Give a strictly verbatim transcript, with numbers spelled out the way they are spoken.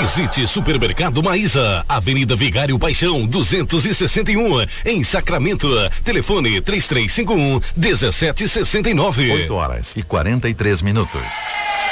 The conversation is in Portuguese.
Visite Supermercado Maísa, Avenida Vigário Paixão, duzentos e sessenta e um, em Sacramento. Telefone três três cinco um, um sete seis nove. oito horas e quarenta e três minutos.